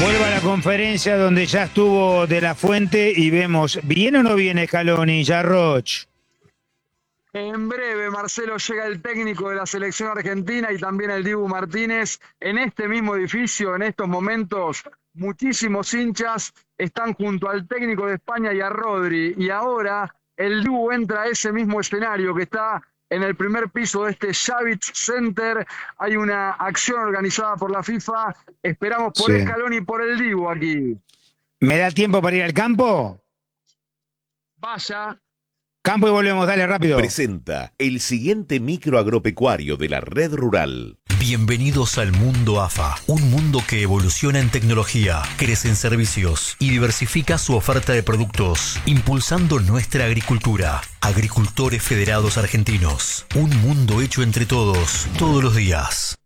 Vuelvo a la conferencia donde ya estuvo De La Fuente y vemos, ¿viene o no viene Scaloni, Yarroch? En breve, Marcelo, llega el técnico de la selección argentina y también el Dibu Martínez. En este mismo edificio, en estos momentos, muchísimos hinchas están junto al técnico de España y a Rodri. Y ahora el Dibu entra a ese mismo escenario que está en el primer piso de este Javits Center. Hay una acción organizada por la FIFA. Esperamos por Scaloni y por el Dibu aquí. ¿Me da tiempo para ir al campo? Vaya. Campo y volvemos, dale rápido. Presenta el siguiente micro agropecuario de la Red Rural. Bienvenidos al mundo AFA, un mundo que evoluciona en tecnología, crece en servicios y diversifica su oferta de productos, impulsando nuestra agricultura. Agricultores Federados Argentinos, un mundo hecho entre todos, todos los días.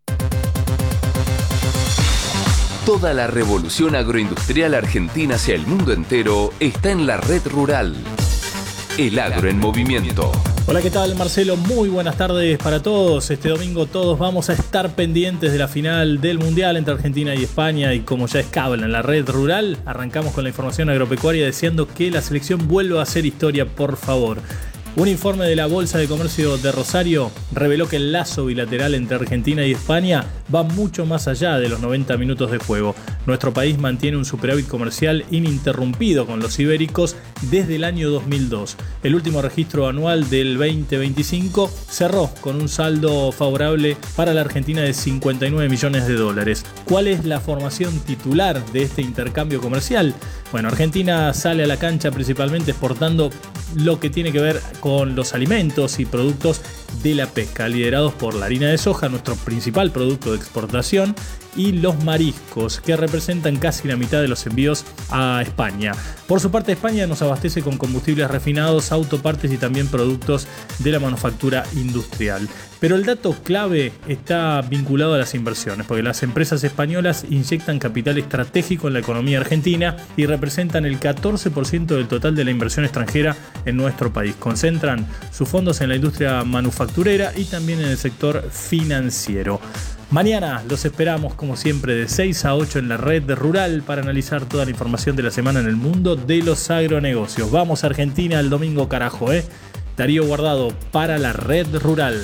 Toda la revolución agroindustrial argentina hacia el mundo entero está en la Red Rural. El agro en movimiento. Hola, ¿qué tal, Marcelo? Muy buenas tardes para todos. Este domingo todos vamos a estar pendientes de la final del Mundial entre Argentina y España. Y como ya es cable en la Red Rural, arrancamos con la información agropecuaria deseando que la selección vuelva a hacer historia, por favor. Un informe de la Bolsa de Comercio de Rosario reveló que el lazo bilateral entre Argentina y España va mucho más allá de los 90 minutos de juego. Nuestro país mantiene un superávit comercial ininterrumpido con los ibéricos desde el año 2002. El último registro anual del 2025 cerró con un saldo favorable para la Argentina de 59 millones de dólares. ¿Cuál es la formación titular de este intercambio comercial? Bueno, Argentina sale a la cancha principalmente exportando lo que tiene que ver con los alimentos y productos de la pesca, liderados por la harina de soja, nuestro principal producto de exportación, y los mariscos, que representan casi la mitad de los envíos a España. Por su parte, España nos abastece con combustibles refinados, autopartes y también productos de la manufactura industrial. Pero el dato clave está vinculado a las inversiones, porque las empresas españolas inyectan capital estratégico en la economía argentina y representan el 14% del total de la inversión extranjera en nuestro país. Concentran sus fondos en la industria manufacturera y también en el sector financiero. Mañana los esperamos, como siempre, de 6 a 8 en la Red Rural para analizar toda la información de la semana en el mundo de los agronegocios. Vamos a Argentina el domingo, carajo, Darío Guardado para la Red Rural.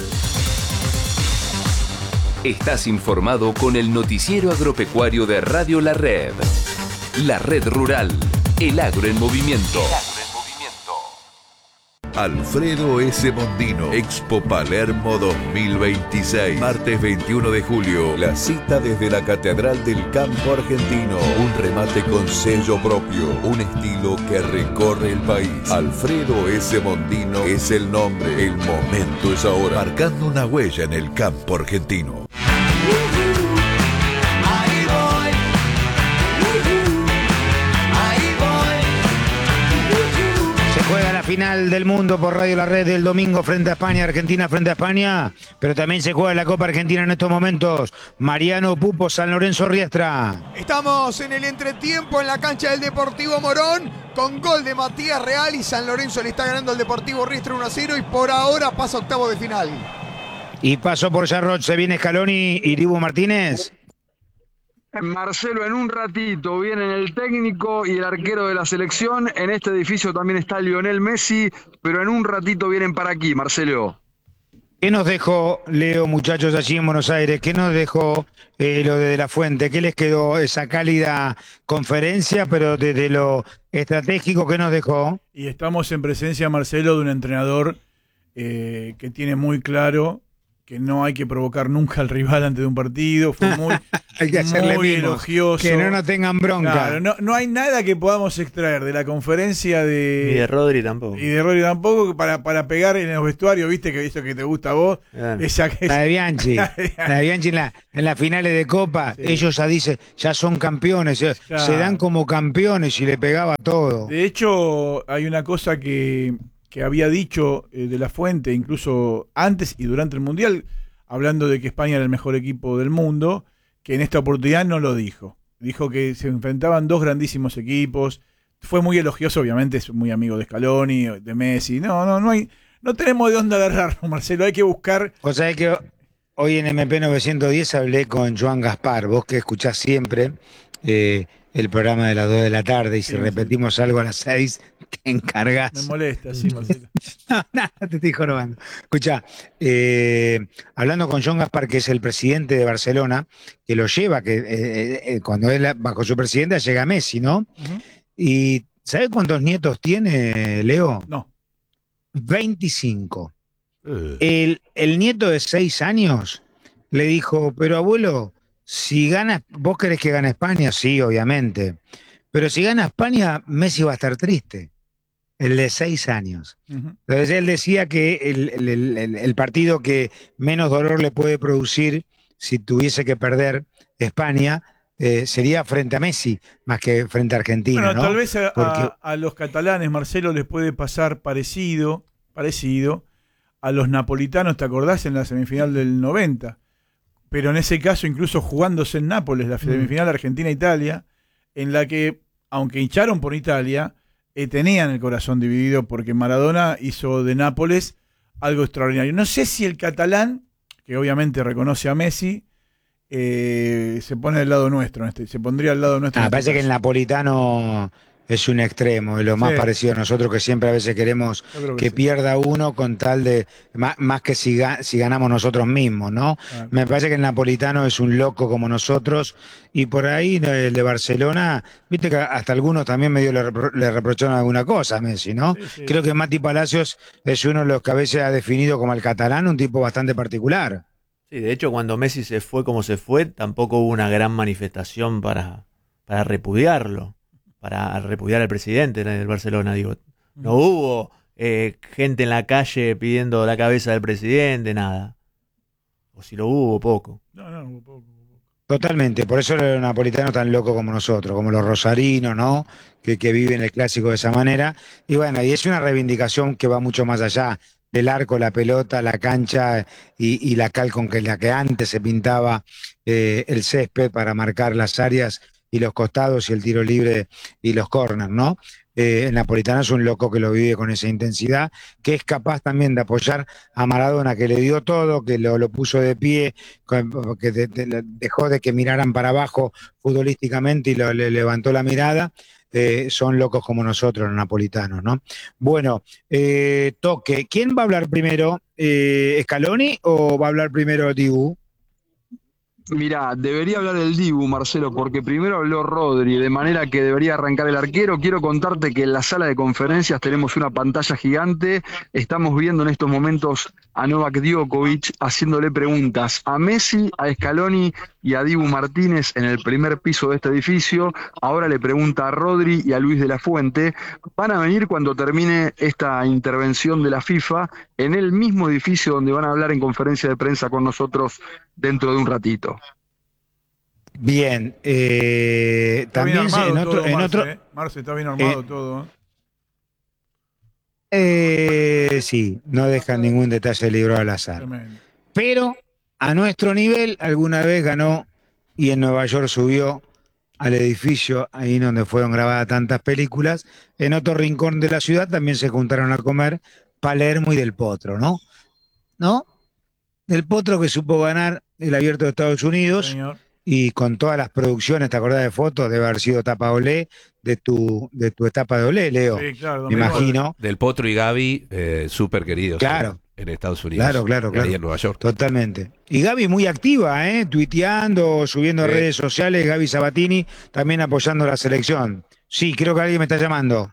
Estás informado con el noticiero agropecuario de Radio La Red. La Red Rural, el agro en movimiento. Alfredo S. Mondino, Expo Palermo 2026. Martes 21 de julio, la cita desde la Catedral del Campo Argentino. Un remate con sello propio, un estilo que recorre el país. Alfredo S. Mondino es el nombre, el momento es ahora, marcando una huella en el campo argentino. Juega la final del mundo por Radio La Red el domingo frente a España, Argentina frente a España, pero también se juega la Copa Argentina en estos momentos. Mariano Pupo, San Lorenzo Riestra. Estamos en el entretiempo en la cancha del Deportivo Morón con gol de Matías Real y San Lorenzo le está ganando al Deportivo Riestra 1-0 y por ahora pasa octavo de final. Y pasó por Yarroch, se viene Scaloni y Dibu Martínez. Marcelo, en un ratito vienen el técnico y el arquero de la selección. En este edificio también está Lionel Messi, pero en un ratito vienen para aquí, Marcelo. ¿Qué nos dejó, Leo, muchachos, allí en Buenos Aires? ¿Qué nos dejó lo de La Fuente? ¿Qué les quedó esa cálida conferencia, pero desde lo estratégico, qué nos dejó? Y estamos en presencia, Marcelo, de un entrenador que tiene muy claro que no hay que provocar nunca al rival antes de un partido. Fue muy, hay que hacerle muy mimo, elogioso. Que no nos tengan bronca. Claro, no hay nada que podamos extraer de la conferencia de... Y de Rodri tampoco. Y de Rodri tampoco, para pegar en los vestuarios, viste que eso que te gusta a vos. Claro. La de Bianchi. La de Bianchi en las finales de Copa. Sí. Ellos ya dicen, ya son campeones. Claro. Se dan como campeones y le pegaba todo. De hecho, hay una cosa que había dicho De La Fuente, incluso antes y durante el Mundial, hablando de que España era el mejor equipo del mundo, que en esta oportunidad no lo dijo. Dijo que se enfrentaban dos grandísimos equipos. Fue muy elogioso, obviamente, es muy amigo de Scaloni, de Messi. No tenemos de dónde agarrarnos, Marcelo, hay que buscar... O sea, que hoy en MP 910 hablé con Joan Gaspar, vos que escuchás siempre, el programa de las 2 de la tarde y si Sí, repetimos algo a las 6, te encargas. Me molesta, sí, Marcelo. No, nada, te estoy jorobando. Escucha, hablando con John Gaspar, que es el presidente de Barcelona, que lo lleva, que cuando él bajo su presidenta llega Messi, ¿no? Ujú. ¿Y ¿sabes cuántos nietos tiene, Leo? No. 25. El nieto de 6 años le dijo, pero abuelo, si gana, ¿vos querés que gane España? Sí, obviamente. Pero si gana España, Messi va a estar triste. El de 6 años. Ujú. Entonces él decía que el partido que menos dolor le puede producir si tuviese que perder España sería frente a Messi, más que frente a Argentina, Bueno, ¿no? tal vez Porque a los catalanes, Marcelo, les puede pasar parecido a los napolitanos, ¿te acordás? En la semifinal del 90. Pero en ese caso, incluso jugándose en Nápoles, la semifinal Argentina-Italia, en la que, aunque hincharon por Italia, tenían el corazón dividido porque Maradona hizo de Nápoles algo extraordinario. No sé si el catalán, que obviamente reconoce a Messi, se pone del lado nuestro, se pondría al lado nuestro. parece que el napolitano es un extremo, es lo más Sí. parecido a nosotros que siempre a veces queremos Yo creo que sí. pierda uno con tal de, más que si ganamos nosotros mismos, ¿no? Ah. Me parece que el napolitano es un loco como nosotros y por ahí el de Barcelona, viste que hasta algunos también medio le reprocharon alguna cosa a Messi, ¿no? Sí, sí. Creo que Mati Palacios es uno de los que a veces ha definido como el catalán, un tipo bastante particular. Sí, de hecho, cuando Messi se fue como se fue, tampoco hubo una gran manifestación para repudiarlo, para repudiar al presidente del Barcelona, digo. No hubo gente en la calle pidiendo la cabeza del presidente, nada. O si lo hubo, poco. No, un poco. Totalmente, por eso los napolitanos tan locos como nosotros, como los rosarinos, ¿no? Que viven el clásico de esa manera. Y bueno, y es una reivindicación que va mucho más allá del arco, la pelota, la cancha y la cal con la que antes se pintaba el césped para marcar las áreas y los costados y el tiro libre y los corners, ¿no? El napolitano es un loco que lo vive con esa intensidad, que es capaz también de apoyar a Maradona, que le dio todo, que lo puso de pie, que dejó de que miraran para abajo futbolísticamente y le levantó la mirada. Son locos como nosotros, los napolitanos, ¿no? Bueno, Toque, ¿quién va a hablar primero? ¿Scaloni o va a hablar primero Dibu? Mirá, debería hablar el Dibu, Marcelo, porque primero habló Rodri, de manera que debería arrancar el arquero. Quiero contarte que en la sala de conferencias tenemos una pantalla gigante. Estamos viendo en estos momentos a Novak Djokovic haciéndole preguntas a Messi, a Scaloni y a Dibu Martínez en el primer piso de este edificio. Ahora le pregunta a Rodri y a Luis de la Fuente. Van a venir cuando termine esta intervención de la FIFA en el mismo edificio donde van a hablar en conferencia de prensa con nosotros dentro de un ratito. Bien, Está bien también armado en otro, todo, en Marce, otro, Marce, está bien armado todo. sí, no dejan ningún detalle librado al azar. Tremendo. Pero a nuestro nivel alguna vez ganó y en Nueva York subió al edificio ahí donde fueron grabadas tantas películas. En otro rincón de la ciudad también se juntaron a comer Palermo y Del Potro, ¿no? ¿No? Del Potro que supo ganar el Abierto de Estados Unidos. Señor. Y con todas las producciones, ¿te acordás de fotos? Debe haber sido etapa Olé, de tu etapa de Olé, Leo. Sí, claro, me imagino. Del Potro y Gaby, súper queridos. Claro. En Estados Unidos. Claro. Y ahí en Nueva York. Totalmente. Y Gaby muy activa, tuiteando, subiendo a redes sociales. Gaby Sabatini también apoyando la selección. Sí, creo que alguien me está llamando.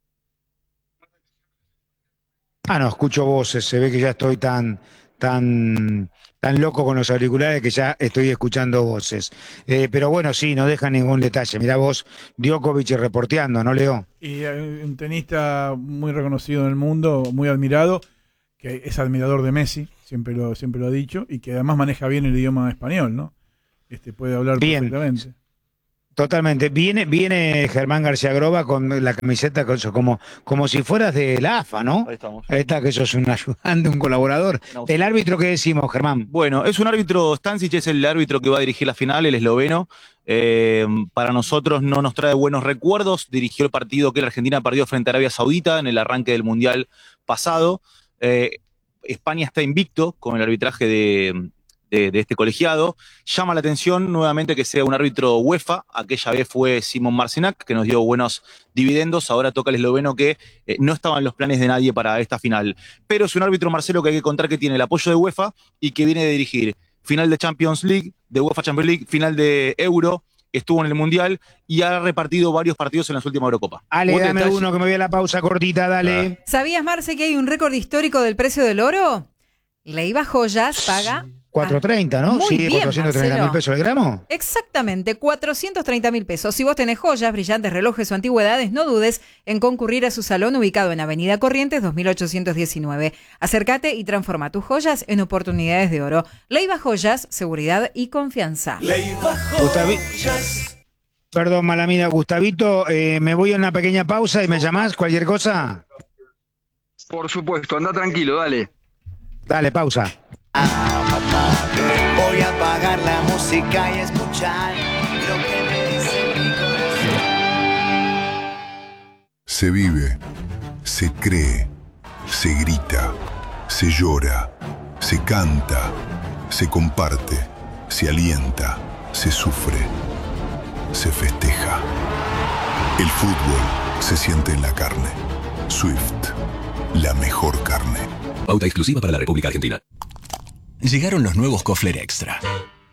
No, escucho voces. Se ve que ya estoy tan loco con los auriculares que ya estoy escuchando voces. Pero bueno, sí, no deja ningún detalle. Mirá vos, Djokovic reporteando, ¿no, Leo? Y un tenista muy reconocido en el mundo, muy admirado, que es admirador de Messi, siempre lo ha dicho, y que además maneja bien el idioma español, ¿no? Puede hablar bien. perfectamente. Totalmente. Viene Germán García Groba con la camiseta como si fueras de la AFA, ¿no? Ahí estamos. Ahí está, que sos un ayudante, un colaborador. ¿El árbitro qué decimos, Germán? Bueno, es un árbitro, Stanisic es el árbitro que va a dirigir la final, el esloveno. Para nosotros no nos trae buenos recuerdos. Dirigió el partido que la Argentina perdió frente a Arabia Saudita en el arranque del Mundial pasado. España está invicto con el arbitraje de este colegiado. Llama la atención nuevamente que sea un árbitro UEFA. Aquella vez fue Simon Marcinac, que nos dio buenos dividendos. Ahora toca el esloveno, que no estaba en los planes de nadie para esta final. Pero es un árbitro, Marcelo, que hay que contar que tiene el apoyo de UEFA y que viene de dirigir final de Champions League, de UEFA Champions League, final de Euro, estuvo en el Mundial y ha repartido varios partidos en las últimas Eurocopas. Ale, dame uno que me voy a la pausa cortita, dale. ¿Sabías, Marce, que hay un récord histórico del precio del oro? Leiva Joyas paga 430, ¿no? Muy Sí, bien, 430.000 pesos el gramo. Exactamente, 430.000 pesos. Si vos tenés joyas, brillantes, relojes o antigüedades, no dudes en concurrir a su salón ubicado en Avenida Corrientes 2819. Acércate y transforma tus joyas en oportunidades de oro. Leiva Joyas, seguridad y confianza. Leiva Joyas. Perdón, mala mía, Gustavito, me voy a una pequeña pausa y me llamás, cualquier cosa. Por supuesto, anda tranquilo, dale. Dale, pausa. Voy a apagar la música y escuchar lo que me dice mi corazón. Se vive, se cree, se grita, se llora, se canta, se comparte, se alienta, se sufre, se festeja. El fútbol se siente en la carne. Swift, la mejor carne. Pauta exclusiva para la República Argentina. Llegaron los nuevos Kofler Extra.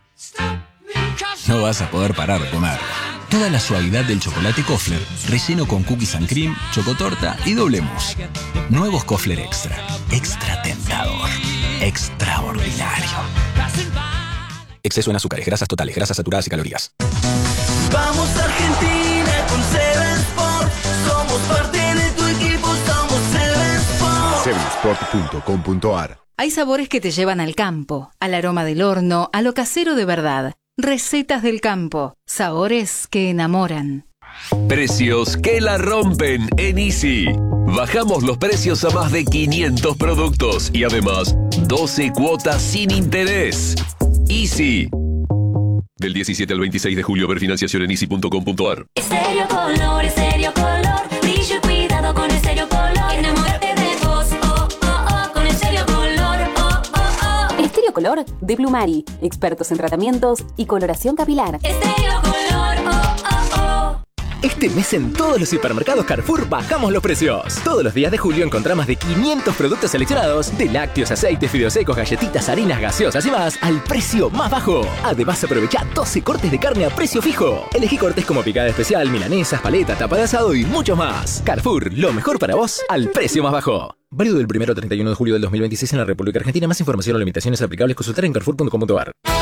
No vas a poder parar de comer. Toda la suavidad del chocolate Kofler, relleno con cookies and cream, chocotorta y doble mousse. Nuevos Kofler Extra. Extra tentador. Extraordinario. Exceso en azúcares, grasas totales, grasas saturadas y calorías. Vamos Argentina con Seven Sport. Somos parte de tu equipo, somos Seven Sport. Sevensport.com.ar. Hay sabores que te llevan al campo, al aroma del horno, a lo casero de verdad. Recetas del campo, sabores que enamoran. Precios que la rompen en Easy. Bajamos los precios a más de 500 productos y además 12 cuotas sin interés. Easy. Del 17 al 26 de julio, ver financiación en easy.com.ar. Estéreo Color, Estéreo Color. Brillo y cuidado con Estéreo Color. Enamórate de vos, oh, oh, oh, con Estéreo Color, oh, oh, oh. Estéreo Color de Blumari, expertos en tratamientos y coloración capilar. Estéreo Color, oh, oh, oh. Este mes en todos los hipermercados Carrefour bajamos los precios. Todos los días de julio encontrás más de 500 productos seleccionados, de lácteos, aceites, fideos secos, galletitas, harinas, gaseosas y más, al precio más bajo. Además, aprovecha 12 cortes de carne a precio fijo. Elegí cortes como picada especial, milanesas, paleta, tapa de asado y mucho más. Carrefour, lo mejor para vos al precio más bajo. Válido del 1 al 31 de julio del 2026 en la República Argentina. Más información o limitaciones aplicables consultar en carrefour.com.ar.